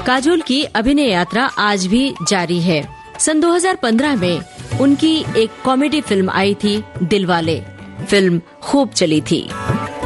काजोल की अभिनय यात्रा आज भी जारी है। सन 2015 में उनकी एक कॉमेडी फिल्म आई थी दिलवाले। फिल्म खूब चली थी।